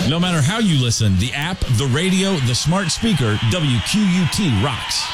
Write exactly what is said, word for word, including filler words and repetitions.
No matter how you listen, the app, the radio, the smart speaker, W Q U T rocks.